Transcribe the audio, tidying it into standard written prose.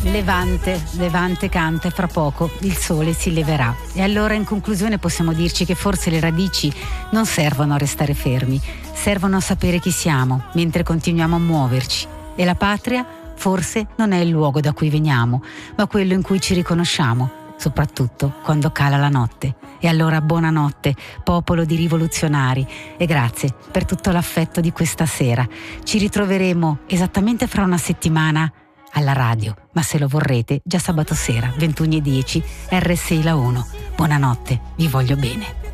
Levante canta e fra poco il sole si leverà. E allora in conclusione possiamo dirci che forse le radici non servono a restare fermi, servono a sapere chi siamo mentre continuiamo a muoverci. E la patria forse non è il luogo da cui veniamo, ma quello in cui ci riconosciamo, soprattutto quando cala la notte. E allora buonanotte, popolo di rivoluzionari, e grazie per tutto l'affetto di questa sera. Ci ritroveremo esattamente fra una settimana alla radio, ma se lo vorrete già sabato sera 21:10 RSI La 1. Buonanotte, vi voglio bene.